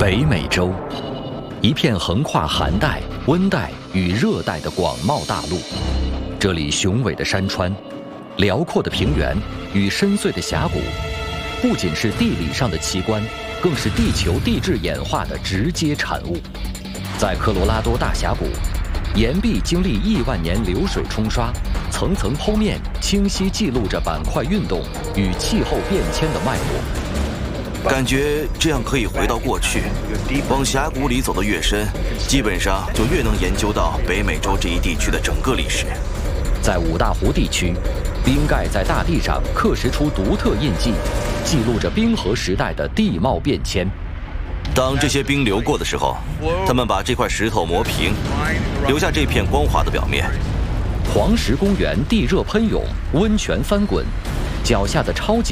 北美洲，一片横跨寒带、温带与热带的广袤大陆。这里雄伟的山川、辽阔的平原与深邃的峡谷，不仅是地理上的奇观，更是地球地质演化的直接产物。在科罗拉多大峡谷，岩壁经历亿万年流水冲刷，层层剖面，清晰记录着板块运动与气候变迁的脉络。 感觉这样可以回到过去，往峡谷里走得越深，基本上就越能研究到北美洲这一地区的整个历史。 在五大湖地区，冰盖在大地上刻蚀出独特印记，记录着冰河时代的地貌变迁。 当这些冰流过的时候，他们把这块石头磨平，留下这片光滑的表面。 黄石公园地热喷涌，温泉翻滚，脚下的超级